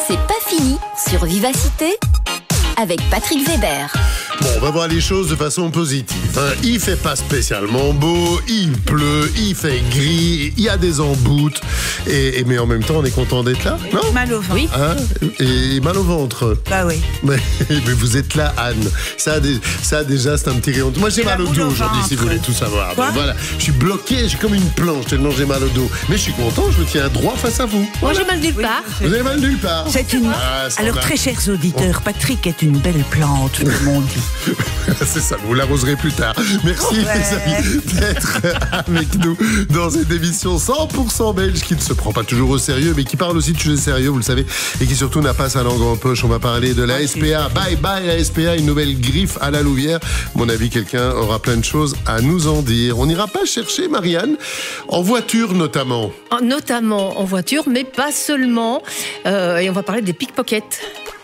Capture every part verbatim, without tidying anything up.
C'est pas fini sur Vivacité avec Patrick Weber. Bon, on va voir les choses de façon positive. Hein. Il fait pas spécialement beau, il pleut, il fait gris, il y a des emboutes. Et, et, mais en même temps, on est content d'être là, non ? Mal au ventre. Oui. Hein ? Et mal au ventre. Bah oui. Mais, mais vous êtes là, Anne. Ça, ça déjà, c'est un petit rayon. Moi, j'ai Et mal au la boule dos au aujourd'hui, si ventre. vous voulez tout savoir. Quoi ? Donc, voilà. Je suis bloqué, j'ai comme une planche tellement j'ai mal au dos. Mais je suis content, je me tiens droit face à vous. Moi, j'ai mal nulle part. Vous avez mal nulle part. C'est une. Ah, ça Alors, va. très chers auditeurs, Patrick est une belle plante, comme on dit. C'est ça, vous l'arroserez plus tard. Merci Ouais. les amis d'être avec nous dans cette émission cent pour cent belge qui ne se prend pas toujours au sérieux mais qui parle aussi de sujets sérieux, vous le savez, et qui surtout n'a pas sa langue en poche. On va parler de la S P A. Bye bye la S P A, une nouvelle griffe à la Louvière. À mon avis, quelqu'un aura plein de choses à nous en dire. On n'ira pas chercher Marianne, en voiture notamment. Notamment en voiture, mais pas seulement. Euh, et on va parler des pickpockets.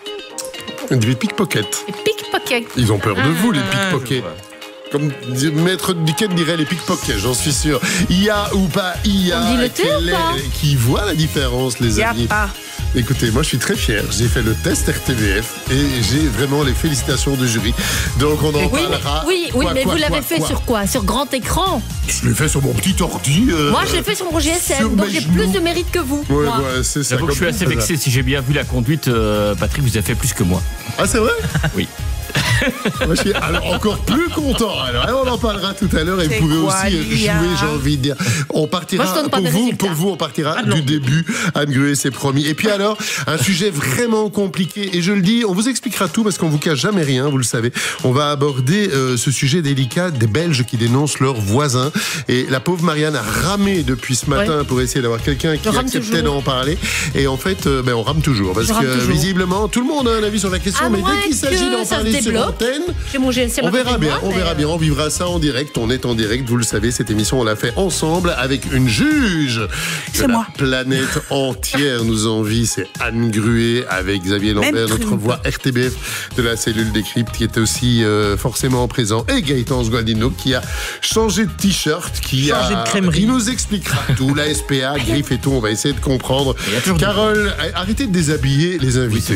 Des pickpockets. Les pickpockets. Ils ont peur de vous, les Ah, pickpockets. Comme maître Duquesne dirait les pickpockets, j'en suis sûr. Il y a ou pas il y a On dit le thé quel ou est- pas qui voit la différence, les Y a amis. pas. Écoutez, moi je suis très fier. J'ai fait le test R T V F et j'ai vraiment les félicitations du jury. Donc on en Oui, parlera. oui, oui, Quoi, mais quoi, vous l'avez quoi, fait quoi sur quoi ? Sur grand écran ? Je l'ai fait sur mon petit ordi. euh, Moi, je l'ai fait sur mon G S sur M, donc mes j'ai genoux. plus de mérite que vous. Ouais, moi. ouais, c'est ça. J'avoue que je suis comme assez ça. vexé. Si j'ai bien vu la conduite, euh, Patrick, vous avez fait plus que moi. Ah, c'est vrai? Oui. Moi, je suis alors encore plus content. Alors, et on en parlera tout à l'heure et C'est vous pouvez quoi, aussi euh, Lia jouer, j'ai envie de dire. On partira Moi, je donne pas pour de vous, résultats. pour vous, on partira Ah, non. du début. Anne Gruet, c'est promis. Et puis alors, un sujet vraiment compliqué. Et je le dis, on vous expliquera tout parce qu'on vous cache jamais rien, vous le savez. On va aborder euh, ce sujet délicat des Belges qui dénoncent leurs voisins. Et la pauvre Marianne a ramé depuis ce matin Ouais. pour essayer d'avoir quelqu'un qui Je rame acceptait toujours. d'en parler. Et en fait, euh, ben, on rame toujours parce Je rame que toujours. visiblement, tout le monde a un avis sur la question, À mais moins dès qu'il s'agit que d'en ça se parler sur débloque. antenne. J'ai mon G S M. On à côté verra de bien, moi, on mais, verra euh, bien, on vivra ça en direct, on est en direct, vous le savez, cette émission on l'a fait ensemble avec une juge C'est que la moi. planète entière nous envie, c'est Anne Gruet avec Xavier Lambert, Même notre truc. voix R T B F de la cellule Décrypte qui est aussi euh, forcément présent, et Gaëtan Sgualdino qui a changé de t-shirt, qui Changé a, de crèmerie. il nous expliquera tout, la S P A, griffe et tout, on va essayer de comprendre. Il y a toujours du Carole, arrêtez de déshabiller les invités.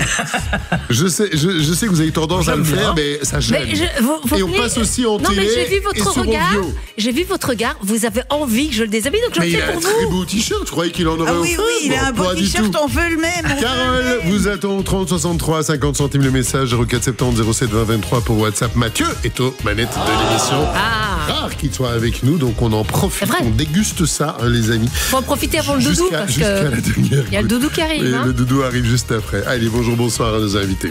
je sais, je, je sais que vous avez tendance à le J'aime faire, bien. mais ça gêne. Mais je- vous- vous Et on venez- passe aussi en Non, télé mais j'ai vu et votre sur regard. Audio. J'ai vu votre regard. Vous avez envie que je le déshabille, donc je Mais le il fais a un pour très vous. beau t-shirt, je croyais qu'il en aurait Ah oui, offert. oui, il a un Bon, beau pas du t-shirt, tout. on veut le même. on veut le Carole, même. vous attend trente soixante-trois cinquante centimes le message, zéro quatre soixante-dix zéro sept vingt vingt-trois pour WhatsApp. Mathieu est aux manettes de l'émission. Ah, Rare qu'il soit avec nous, donc on en profite, C'est vrai. on déguste ça, hein, les amis. faut en profiter avant le doudou Jusqu'à parce jusqu'à que la dernière il y a le goutte. doudou qui arrive. Et hein. le doudou arrive juste après. Allez, bonjour, bonsoir à nos invités.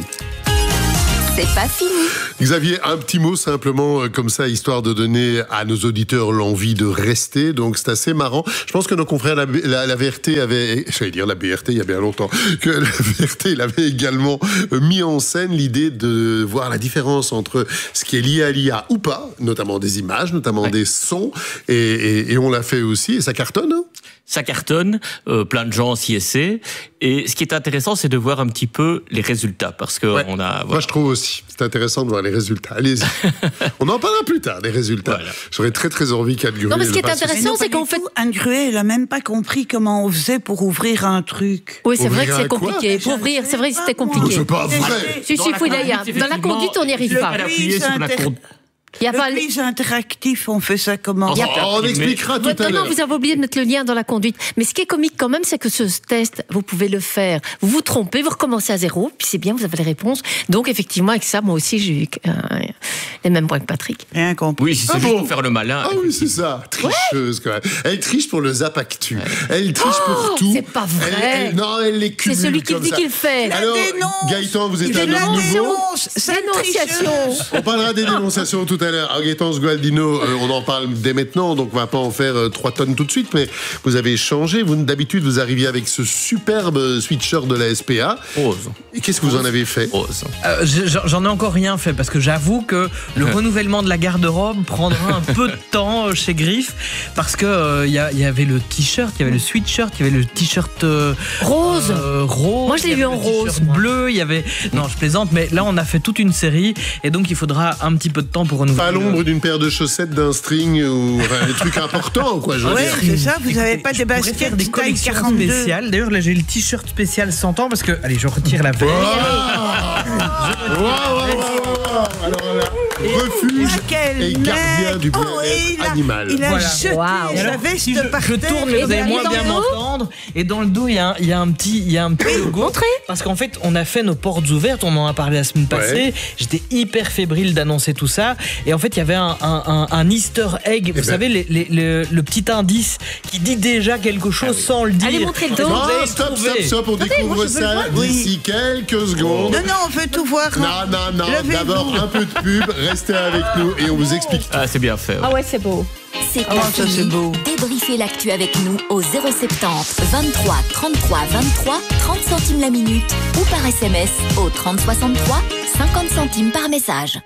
C'est pas fini. Xavier, un petit mot simplement euh, comme ça, histoire de donner à nos auditeurs l'envie de rester. Donc c'est assez marrant. Je pense que nos confrères, la, la, la V R T avait, j'allais dire la B R T il y a bien longtemps, que la V R T il avait également euh, mis en scène l'idée de voir la différence entre ce qui est lié à l'I A ou pas, notamment des images, notamment Ouais. des sons, et, et, et on l'a fait aussi, et ça cartonne. Hein Ça cartonne, euh, plein de gens s'y essaient. Et ce qui est intéressant, c'est de voir un petit peu les résultats. Parce que Ouais. on a. Moi, Voilà. je trouve aussi. C'est intéressant de voir les résultats. Allez-y. On en parlera plus tard, des résultats. Voilà. J'aurais très, très envie qu'Anne Gruet Non, mais ce qui est le fasse aussi. intéressant, Mais non, c'est pas qu'en du fait- tout. Anne Gruet, elle a même pas compris comment on faisait pour ouvrir un truc. Oui, c'est vrai Ouvrir que c'est un quoi compliqué. Pour Je ouvrir, sais c'est vrai que pas, c'était moi. Mais compliqué. c'est pas vrai. Si, si, il faut y aller. Dans la conduite, on n'y arrive Le pas. Elle a quiz appuyé sur la inter- conduite. Il y a pas Le quiz interactif, on fait ça comment Oh, On, on Mais- expliquera tout Ouais, à non, non, l'heure. vous avez oublié de mettre le lien dans la conduite. Mais ce qui est comique quand même, c'est que ce test, vous pouvez le faire. Vous vous trompez, vous recommencez à zéro, puis c'est bien, vous avez les réponses. Donc effectivement, avec ça, moi aussi, j'ai eu euh, les mêmes points que Patrick. Rien compris. Oui, si c'est Ah juste bon pour faire le malin. Ah oui, c'est ça. Tricheuse, quand même. Elle triche pour le Zap Actu. Elle triche pour tout. c'est pas vrai. Elle- elle- non, elle les cumule C'est celui qui comme dit ça. qu'il le fait. La Alors, dénonce. Gaëtan, vous êtes Il un la homme nouveau. dénonce. Cette Dénonciation. tricheuse. On parlera des dénonciations tout à l'heure. Alors, Gaëtan Sgualdino, euh, on en parle dès maintenant, donc on va pas en faire euh, trois tonnes tout de suite, mais vous avez changé. Vous, d'habitude, vous arriviez avec ce superbe sweatshirt de la S P A. Rose. Et qu'est-ce que vous en avez fait? Rose. Euh, je- J'en ai encore rien fait parce que j'avoue que le renouvellement de la garde-robe prendra un peu de temps euh, chez Griff parce que euh, il y, a- il y avait le t-shirt, il y avait le sweatshirt, il y avait le t-shirt euh, Rose. euh, rose. Moi, je l'ai il y vu avait en le t-shirt rose, moi. bleu, il y avait non, je plaisante, mais là on a fait toute une série et donc il faudra un petit peu de temps pour renouveler Pas l'ombre d'une paire de chaussettes, d'un string ou enfin, des trucs importants, quoi. Je veux Oui, dire. c'est ça, vous n'avez pas Je des pourrais baskets faire des taille collections quarante-deux. spéciales. D'ailleurs, là, j'ai le t-shirt spécial cent ans parce que, allez, je retire la veste. Waouh, waouh, waouh, waouh. Alors là, refuge Quel et gardien mec. du Oh, bien-être et il a- animal. Il a Voilà. jeté Waouh. Et sa alors, veste si je, par je terre. tourne, vous allez Et moins dans bien le dos m'entendre. Et dans le dos, il y a un, il y a un petit, il y a un petit logo. Montrez. Parce qu'en fait, on a fait nos portes ouvertes. On en a parlé la semaine passée. Ouais. J'étais hyper fébrile d'annoncer tout ça. Et en fait, il y avait un, un, un, un Easter egg. Vous ben. savez, les, les, le, le petit indice qui dit déjà quelque chose sans le dire. Allez, montrez le dos. Vous Oh, allez stop, trouver. stop, stop, on découvre moi, je veux le ça voir. d'ici quelques secondes. Non, non, on veut tout voir. Non, non, non, Levez-vous. d'abord un peu de pub, restez avec nous et on vous explique. Ah, c'est bien fait. ouais. Ah ouais, c'est beau. C'est Oh, pas ça, c'est fini. beau. Débriefez l'actu avec nous au zéro soixante-dix vingt-trois trente-trois vingt-trois, trente centimes la minute ou par S M S au trente soixante-trois, cinquante centimes par message.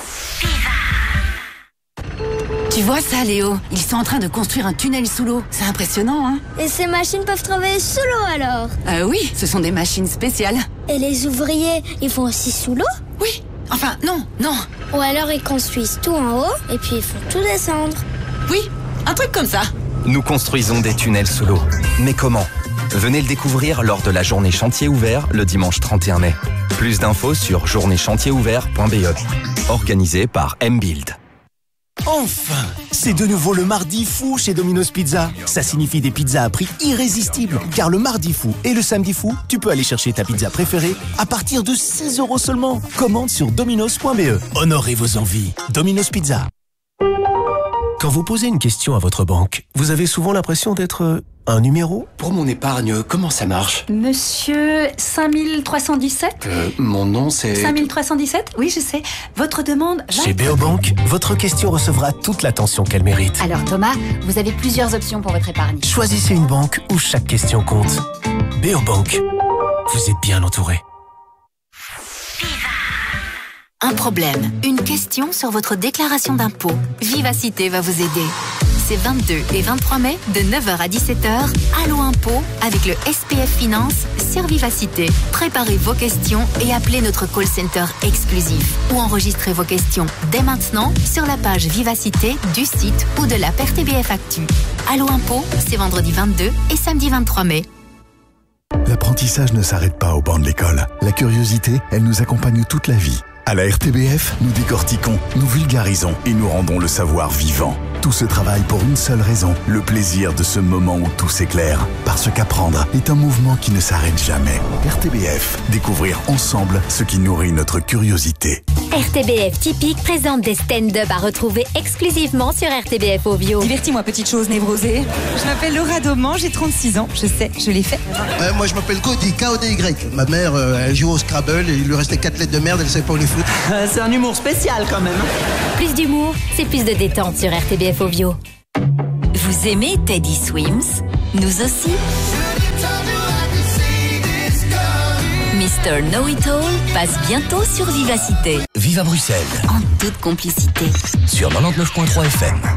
Tu vois ça, Léo? Ils sont en train de construire un tunnel sous l'eau. C'est impressionnant, hein? Et ces machines peuvent travailler sous l'eau alors? Euh, oui, ce sont des machines spéciales. Et les ouvriers, ils font aussi sous l'eau? Oui. Enfin, non, non. Ou alors ils construisent tout en haut et puis ils font tout descendre? Oui, un truc comme ça. Nous construisons des tunnels sous l'eau. Mais comment? Venez le découvrir lors de la journée chantier ouvert le dimanche trente et un mai. Plus d'infos sur journée chantier ouvert point b e. Organisé par M-Build. Enfin, c'est de nouveau le mardi fou chez Domino's Pizza. Ça signifie des pizzas à prix irrésistible. Car le mardi fou et le samedi fou, tu peux aller chercher ta pizza préférée à partir de six euros seulement. Commande sur dominos point b e. Honorez vos envies. Domino's Pizza. Quand vous posez une question à votre banque, vous avez souvent l'impression d'être euh, un numéro. Pour mon épargne, comment ça marche? Monsieur cinq mille trois cent dix-sept euh, Mon nom, c'est... cinq mille trois cent dix-sept Oui, je sais. Votre demande va... Chez Béobank, votre question recevra toute l'attention qu'elle mérite. Alors Thomas, vous avez plusieurs options pour votre épargne. Choisissez une banque où chaque question compte. Béobank, vous êtes bien entouré. Un problème, une question sur votre déclaration d'impôt. Vivacité va vous aider. C'est vingt-deux et vingt-trois mai, de neuf heures à dix-sept heures, Allo Impôt avec le S P F Finance sur Vivacité. Préparez vos questions et appelez notre call center exclusif. Ou enregistrez vos questions dès maintenant sur la page Vivacité du site ou de l'app R T B F Actu. Allo Impôt, c'est vendredi vingt-deux et samedi vingt-trois mai. L'apprentissage ne s'arrête pas au banc de l'école. La curiosité, elle nous accompagne toute la vie. À la R T B F, nous décortiquons, nous vulgarisons et nous rendons le savoir vivant. Tout ce travail pour une seule raison, le plaisir de ce moment où tout s'éclaire. Parce qu'apprendre est un mouvement qui ne s'arrête jamais. R T B F, découvrir ensemble ce qui nourrit notre curiosité. R T B F Typique présente des stand-up à retrouver exclusivement sur R T B F Ovio. Divertis-moi, petite chose névrosée. Je m'appelle Laura Dauman, j'ai trente-six ans. Je sais, je l'ai fait. Euh, moi, je m'appelle Cody, K O D Y. Ma mère, euh, elle joue au Scrabble et il lui restait quatre lettres de merde, elle savait pas où les foutre. Euh, c'est un humour spécial quand même. Plus d'humour, c'est plus de détente sur R T B F Ovio. Vous aimez Teddy Swims? Nous aussi. Mister Know-It-All passe bientôt sur Vivacité. Vive à Bruxelles. En toute complicité. Sur quatre-vingt-dix-neuf point trois F M.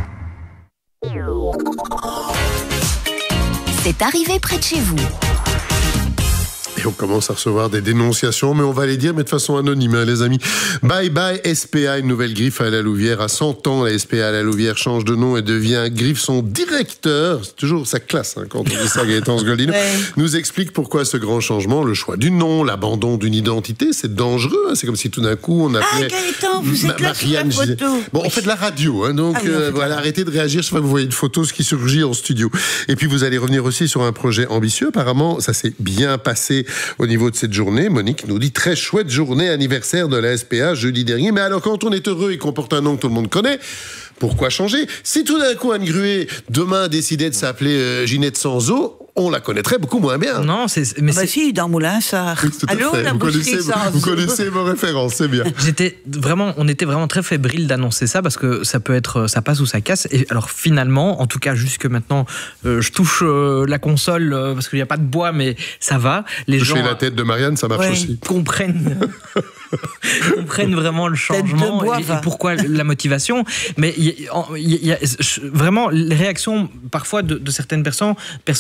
C'est arrivé près de chez vous. Et on commence à recevoir des dénonciations, mais on va les dire, mais de façon anonyme, hein, les amis. Bye bye S P A, une nouvelle griffe à la Louvière. À cent ans, la S P A à la Louvière change de nom et devient Griffe. Son directeur, c'est toujours sa classe hein, quand on dit ça, Gaëtan Sgoldino, ouais. nous explique pourquoi ce grand changement, le choix du nom, l'abandon d'une identité, c'est dangereux. Hein, c'est comme si tout d'un coup on appelait... Ah Gaëtan, vous êtes là sur la photo. Bon, on fait de la radio, hein, donc ah, oui, euh, voilà, arrêtez de réagir chaque fois que vous voyez une photo, ce qui surgit en studio. Et puis vous allez revenir aussi sur un projet ambitieux. Apparemment, ça s'est bien passé au niveau de cette journée. Monique nous dit très chouette journée anniversaire de la S P A jeudi dernier. Mais alors quand on est heureux et qu'on porte un nom que tout le monde connaît, pourquoi changer? Si tout d'un coup Anne Gruet demain décidait de s'appeler euh, Ginette Sanzo, on la connaîtrait beaucoup moins bien. Non, c'est mais ah bah c'est si, dans Moulin-Sarr. Oui, Allô, fait. la vous boucherie connaissez, Sanzo. vous connaissez vos références, c'est bien. J'étais vraiment, on était vraiment très fébrile d'annoncer ça parce que ça peut être, ça passe ou ça casse. Et alors finalement, en tout cas jusque maintenant, euh, je touche euh, la console euh, parce qu'il n'y a pas de bois, mais ça va. Les Toucher gens la tête de Marianne, ça marche ouais, aussi. Comprennent. comprennent vraiment le changement bois, et, et pourquoi la motivation. Mais il y, y, y a vraiment les réactions parfois de, de certaines personnes, personnes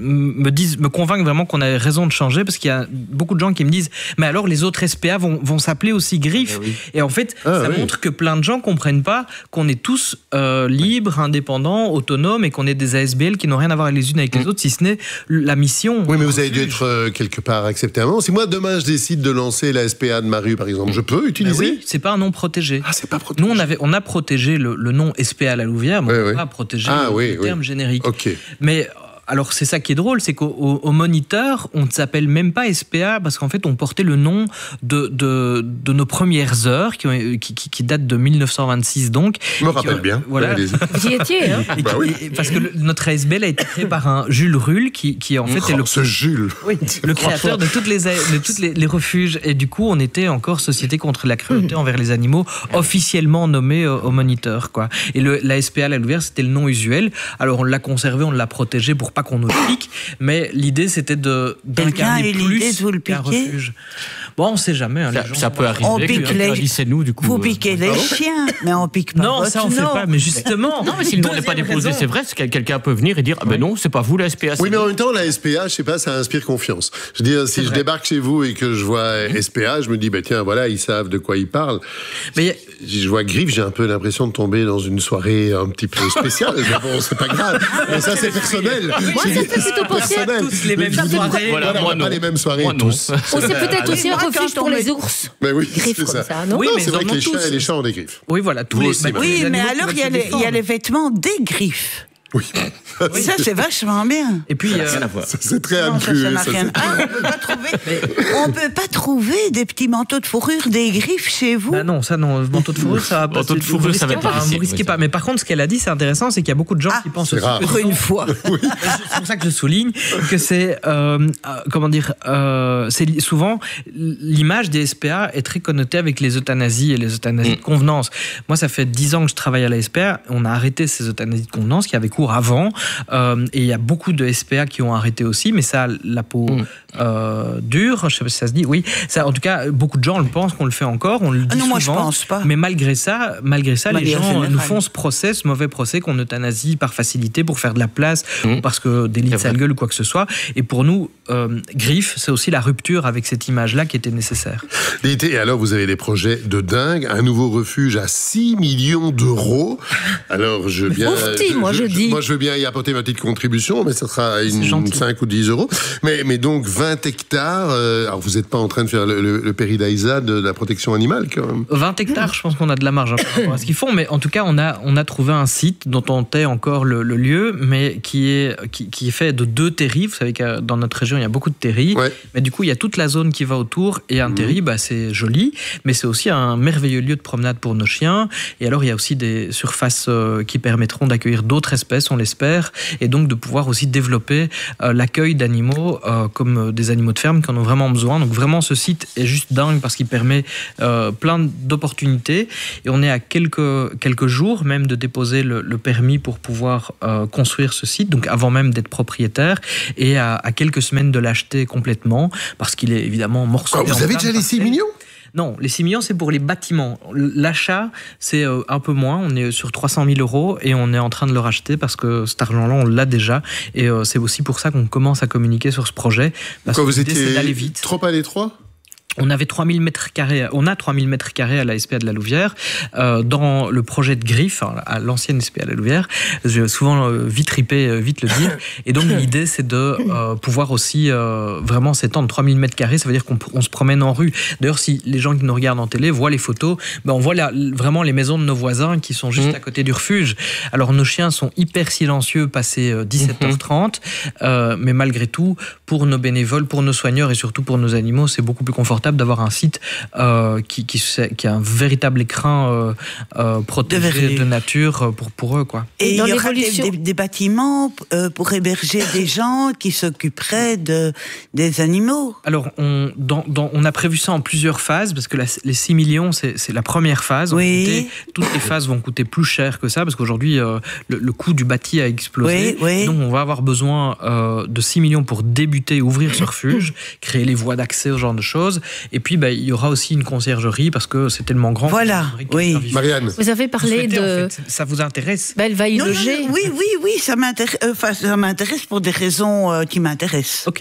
me disent, me convainquent vraiment qu'on avait raison de changer, parce qu'il y a beaucoup de gens qui me disent, mais alors les autres S P A vont, vont s'appeler aussi Griffe. Oui. Et en fait, ah, ça oui. montre que plein de gens comprennent pas qu'on est tous euh, libres, indépendants, autonomes, et qu'on est des A S B L qui n'ont rien à voir les unes avec les mmh. autres, si ce n'est la mission. Oui, mais vous avez dû être euh, quelque part accepté avant. Si moi demain je décide de lancer la S P A de ma rue, par exemple, je peux utiliser. Ben oui, c'est pas un nom protégé. Ah, c'est pas protégé. Nous, on avait, on a protégé le, le nom S P A La Louvière, mais oui, on n'a oui. pas protégé ah, le, oui, le terme oui. générique. Ok. Mais alors, c'est ça qui est drôle, c'est qu'au au, au moniteur, on ne s'appelle même pas S P A, parce qu'en fait, on portait le nom de, de, de nos premières heures, qui, ont, qui, qui datent de mille neuf cent vingt-six, donc. Je me rappelle ont, bien. Voilà. Vous y étiez, hein et, bah oui. et, Parce que le, notre A S B L a été créé par un Jules Rull, qui, qui en fait oh, est le... Ce Jules Oui, le créateur de toutes les, de toutes les, les refuges. Et du coup, on était encore Société contre la cruauté mmh. envers les animaux, officiellement nommé au, au moniteur, quoi. Et le, la S P A La Louvière, c'était le nom usuel. Alors, on l'a conservé, on l'a protégé pour pas qu'on nous le pique. Mais l'idée, c'était de d'incarner plus de vous le qu'un refuge. Bon, on sait jamais. Hein, ça, les gens, ça peut arriver. On pique les... c'est nous, du coup. Vous piquez les chiens, mais on pique pas. Non, ça on fait pas. Mais justement. Non, mais si le nom n'est pas déposé, c'est vrai. Quelqu'un peut venir et dire, ah ben non, c'est pas vous la S P A. Oui, mais en même temps, la S P A, je sais pas, ça inspire confiance. Je veux dire, si je débarque chez vous et que je vois S P A, je me dis, bah tiens, voilà, ils savent de quoi ils parlent. Mais si je vois Griffe, j'ai un peu l'impression de tomber dans une soirée un petit peu spéciale. Mais bon, c'est pas grave. Mais ça, c'est personnel. Moi, ça fait plutôt penser à tous les mêmes soirées. Voilà, moi, pas les mêmes soirées tous. Ou c'est peut-être aussi un refuge pour les ours. Mais oui, griffes c'est ça. Ça, non oui, non, mais c'est vrai que les chiens et les chats ont des griffes. Oui, voilà, tous les. Bah, oui, mais alors il y, y a les vêtements des griffes. Oui. oui. Ça, c'est vachement bien. Et puis, euh, ça, c'est très inclus. Ça, ça rien... ah, on peut pas trouver. On peut pas trouver des petits manteaux de fourrure, des griffes chez vous. Bah non, ça non, manteau de fourrure, ça va pas. Manteau de fourrure, ça va pas. Vous risquez pas. Mais par contre, ce qu'elle a dit, c'est intéressant, c'est qu'il y a beaucoup de gens ah, qui pensent aussi rare. Pour une fois. Oui. C'est pour ça que je souligne que c'est euh, euh, comment dire, euh, c'est souvent l'image des S P A est très connotée avec les euthanasies et les euthanasies mmh. de convenance. Moi, ça fait dix ans que je travaille à la S P A. On a arrêté ces euthanasies de convenance qui avaient cours avant. Euh, et il y a beaucoup de S P A qui ont arrêté aussi, mais ça a la peau mmh. euh, dure, je ne sais pas si ça se dit, oui. Ça, en tout cas, beaucoup de gens le pensent qu'on le fait encore, on le dit ah non, souvent. Moi, je pense pas. Mais malgré ça, malgré ça, malgré les gens général. nous font ce procès, ce mauvais procès qu'on euthanasie par facilité pour faire de la place, mmh. ou parce que des lits de sale gueule ou quoi que ce soit. Et pour nous, euh, Griffe, c'est aussi la rupture avec cette image-là qui était nécessaire. Et alors, vous avez des projets de dingue, un nouveau refuge à six millions d'euros. Alors, je veux bien. Oufti, moi, je, je dis. Moi, je veux bien y apporter ma petite contribution, mais ça sera une cinq ou dix euros. Mais, mais donc, vingt hectares. Euh, alors, vous n'êtes pas en train de faire le, le, le Péridaïsa de la protection animale, quand même. vingt hectares, je pense qu'on a de la marge hein, par rapport à ce qu'ils font. Mais en tout cas, on a, on a trouvé un site dont on tait encore le, le lieu, mais qui est, qui, qui est fait de deux terris. Vous savez que dans notre région, il y a beaucoup de terris. Ouais. Mais du coup, il y a toute la zone qui va autour. Et un mmh. terri, bah, c'est joli, mais c'est aussi un merveilleux lieu de promenade pour nos chiens. Et alors, il y a aussi des surfaces euh, qui permettront d'accueillir d'autres espèces, on l'espère, et donc de pouvoir aussi développer euh, l'accueil d'animaux euh, comme euh, des animaux de ferme qui en ont vraiment besoin. Donc vraiment, ce site est juste dingue parce qu'il permet euh, plein d'opportunités. Et on est à quelques, quelques jours même de déposer le, le permis pour pouvoir euh, construire ce site, donc avant même d'être propriétaire, et à, à quelques semaines de l'acheter complètement, parce qu'il est évidemment morcelé. Oh, vous avez déjà les six millions ? Non, les six millions, c'est pour les bâtiments. L'achat, c'est un peu moins. On est sur trois cent mille euros et on est en train de le racheter parce que cet argent-là, on l'a déjà. Et c'est aussi pour ça qu'on commence à communiquer sur ce projet. Parce Quand que vous étiez d'aller vite. Trop à l'étroit ? On avait trois mille mètres carrés, on a trois mille mètres carrés à la S P A de la Louvière. Euh, dans le projet de Griffe, à l'ancienne S P A de la Louvière, j'ai souvent euh, vite ripé, euh, vite le dire. Et donc l'idée, c'est de euh, pouvoir aussi euh, vraiment s'étendre. trois mille mètres carrés, ça veut dire qu'on on se promène en rue. D'ailleurs, si les gens qui nous regardent en télé voient les photos, ben on voit la, vraiment les maisons de nos voisins qui sont juste mmh. à côté du refuge. Alors nos chiens sont hyper silencieux passé euh, dix-sept heures trente, euh, mais malgré tout, pour nos bénévoles, pour nos soigneurs et surtout pour nos animaux, c'est beaucoup plus confortable d'avoir un site euh, qui, qui, qui a un véritable écrin euh, euh, protégé de, de nature pour, pour eux, quoi. Et, Et il y aura des, des, des bâtiments euh, pour héberger des gens qui s'occuperaient de, des animaux. Alors, on, dans, dans, on a prévu ça en plusieurs phases, parce que la, les six millions, c'est, c'est la première phase. Oui. Coûter, toutes les phases vont coûter plus cher que ça, parce qu'aujourd'hui, euh, le, le coût du bâti a explosé. Oui, oui. Donc, on va avoir besoin euh, de six millions pour débuter, ouvrir ce refuge, créer les voies d'accès, ce genre de choses. Et puis, bah, il y aura aussi une conciergerie parce que c'est tellement grand. Voilà, oui. Marianne. Vous avez parlé Souhaitez, de... en fait, ça vous intéresse? Ben, elle va y Non, non, loger. non, oui, oui, oui, ça m'intéresse, euh, enfin, ça m'intéresse pour des raisons euh, qui m'intéressent. Ok.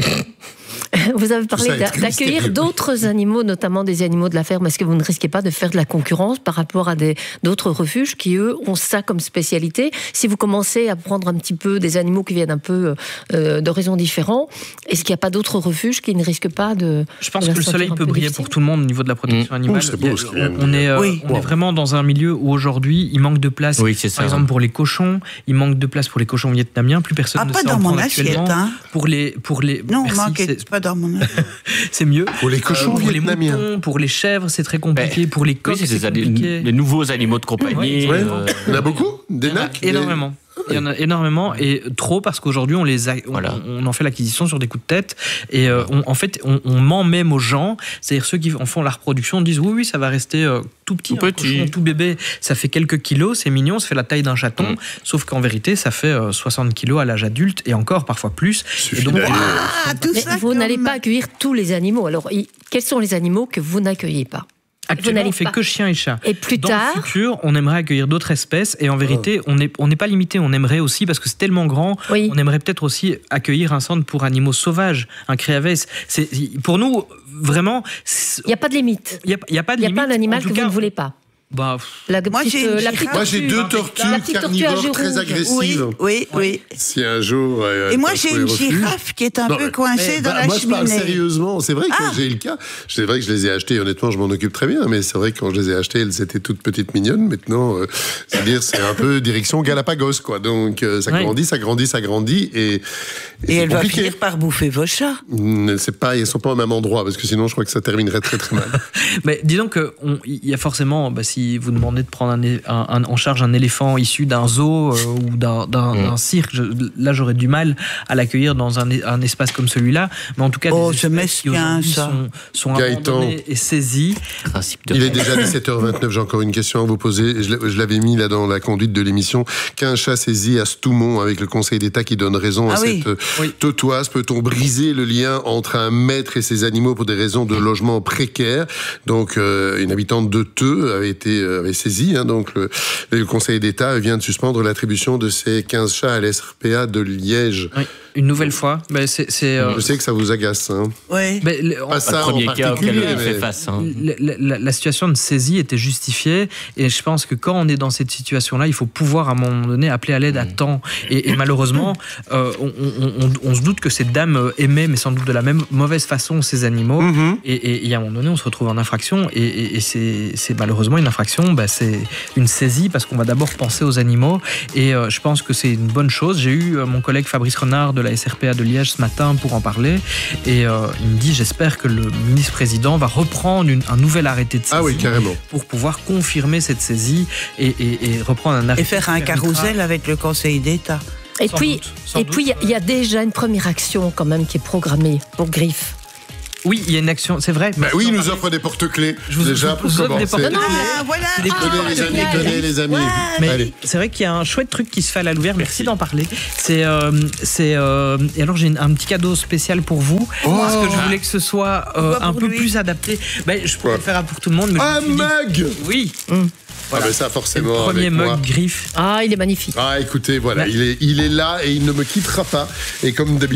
Vous avez parlé Ça va être d'a- d'accueillir mystérieux. d'autres animaux, notamment des animaux de la ferme. Est-ce que vous ne risquez pas de faire de la concurrence par rapport à des, d'autres refuges qui, eux, ont ça comme spécialité? Si vous commencez à prendre un petit peu des animaux qui viennent un peu euh, d'horizons différents, est-ce qu'il n'y a pas d'autres refuges qui ne risquent pas de... Je pense de la que le sentir soleil un peut peu briller difficile? pour tout le monde au niveau de la protection Mmh. animale. Oh, c'est beau, Il y a- ce qu'il vient de on est, euh, Oui. on est vraiment dans un milieu où aujourd'hui il manque de place. Oui, c'est ça. Par exemple pour les cochons, il manque de place pour les cochons vietnamiens. Plus personne Ah, ne pas sait dans en mon prendre assiette, actuellement. hein. Pour les, pour les. Non, Merci, m'inquiète c'est- pas dans mon assiette. c'est mieux. Pour les cochons pour les vietnamiens. moutons, pour les chèvres, c'est très compliqué. Pour les coqs, Oui, c'est c'est des ani- compliqué. les nouveaux animaux de compagnie. Ouais. euh, Il y en a beaucoup? Des Il y en a nacs? Des- énormément. Il y en a énormément et trop parce qu'aujourd'hui on les a, on, Voilà. on en fait l'acquisition sur des coups de tête et euh, on, en fait on, on ment même aux gens, c'est-à-dire ceux qui en font la reproduction disent oui oui ça va rester euh, tout petit, Tout un petit. cochon, tout bébé, ça fait quelques kilos, c'est mignon, ça fait la taille d'un chaton, Mm. sauf qu'en vérité ça fait euh, soixante kilos à l'âge adulte et encore parfois plus. Suffit Et donc, d'aller- Ah, tout Mais ça vous comme- n'allez pas accueillir tous les animaux. Alors, i- quels sont les animaux que vous n'accueillez pas? actuellement n'allez on fait pas. que chiens et chats. Et plus Dans tard, le futur, on aimerait accueillir d'autres espèces et en vérité, on n'est on n'est pas limité. On aimerait aussi, parce que c'est tellement grand, Oui. on aimerait peut-être aussi accueillir un centre pour animaux sauvages, un créavès. C'est pour nous vraiment. il n'y a pas de limite. Il n'y a, il y a pas de Il n'y a limite. pas d'animal En tout que cas, vous ne voulez pas. Bah, La Moi, petite, j'ai une euh, la girafe. petite Moi, j'ai tortue. deux La tortues petite tortue à carnivores genoux. très Oui, agressives. oui, oui. Si un jour. euh, Et moi, elle j'ai trouve une les refuges- girafe qui est un Non, peu mais- coincée mais, dans bah, la moi, je parle cheminée. sérieusement. C'est vrai que Ah. j'ai eu le cas. C'est vrai que je les ai achetées. Honnêtement, je m'en occupe très bien. Mais c'est vrai que quand je les ai achetées, elles étaient toutes petites mignonnes. Maintenant, euh, c'est-à-dire, c'est un peu direction Galapagos, quoi. Donc, euh, ça Oui. grandit, ça grandit, ça grandit. Et, et Et c'est elle va compliqué. finir par bouffer vos chats. Mm, C'est pas, ils sont pas au même endroit parce que sinon, je crois que ça terminerait très très mal. Mais disons que on- il y a forcément, bah, si vous demandez de prendre un, é- un- un- en charge un éléphant issu d'un zoo euh, ou d'un, d'un- Mm. d'un cirque, je- là j'aurais du mal à l'accueillir dans un, é- un espace comme celui-là. Mais en tout cas, Oh, des c'est espèces qui mesquin, aujourd'hui ça. sont, sont Gaëtan. abandonnées et saisies. principe de Il est déjà dix-sept heures vingt-neuf, j'ai encore une question à vous poser. Je l'ai- je l'avais mis là dans la conduite de l'émission. Qu'un chat saisi à Stoumont avec le Conseil d'État qui donne raison à Ah oui. cette euh, Oui. totoise, peut-on briser le lien entre un maître et ses animaux pour des raisons de logement précaire? Donc, euh, une habitante de Theux avait été euh, avait saisi. Hein, donc, le, le Conseil d'État vient de suspendre l'attribution de ces quinze chats à l'S R P A de Liège. Oui, une nouvelle fois. Mais c'est, c'est, euh, Je sais que ça vous agace. Hein. Oui. mais le- Pas ça le premier en cas auquel particulier, il fait mais- face. hein. La, la- la situation de saisie était justifiée et je pense que quand on est dans cette situation-là, il faut pouvoir à un moment donné appeler à l'aide à temps. Et, et malheureusement, euh, on, on- on- on se doute que cette dame euh, aimait, mais sans doute de la même mauvaise façon, ces animaux. Mhm. Et, et- et à un moment donné, on se retrouve en infraction. Et, et- et c'est, c'est malheureusement une infraction, bah, c'est une saisie parce qu'on va d'abord penser aux animaux. Et euh, je pense que c'est une bonne chose. J'ai eu euh, mon collègue Fabrice Renard de la S R P A de Liège ce matin pour en parler. Et euh, il me dit, j'espère que le ministre-président va reprendre une- un nouvel arrêté de saisie Ah oui, carrément. pour pouvoir confirmer cette saisie et, et- et reprendre un arrêté. Et faire un qui permettra- carrousel avec le Conseil d'État. Et Sans puis, doute, sans et doute. puis, il y a- il y, a déjà une première action quand même qui est programmée pour Griffe. Oui, il y a une action, c'est vrai. Bah oui, il nous offre des porte-clés. Je vous- Déjà, je pour vous offre des commencer. porte-clés. Ah, voilà. C'est des Ah, Tenez les amis, génial. tenez les amis. Mais Allez. c'est vrai qu'il y a un chouette truc qui se fait à la Louvière. Merci d'en parler. C'est, euh, c'est, euh, et alors j'ai une- un petit cadeau spécial pour vous parce que je voulais que ce soit euh, Pourquoi un pour peu lui plus adapté. Ben, je pourrais Quoi le faire pour tout le monde, mais Un je me suis dit- mug. Oui. Ah ben ça C'est le forcément premier avec mug moi. Griffe. Ah, il est magnifique. Ah écoutez, voilà, Mais- il est, il est là et il ne me quittera pas. Et comme d'habitude,